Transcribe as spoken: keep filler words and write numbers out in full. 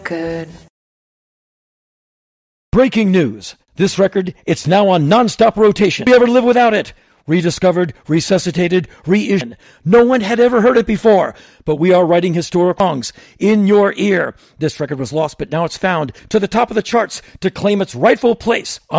good. Breaking news. This record, it's now on non-stop rotation. We ever live without it? Rediscovered, resuscitated, reissued. No one had ever heard it before, but we are writing historic songs in your ear. This record was lost, but now it's found to the top of the charts to claim its rightful place on